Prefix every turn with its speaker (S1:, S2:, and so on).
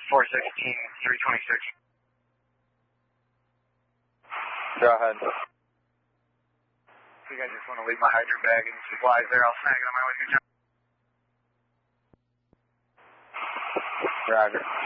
S1: 416, 326.
S2: Go ahead.
S1: I think I just want to leave my hydrant bag and supplies there. I'll snag it on my way to John.
S2: Roger.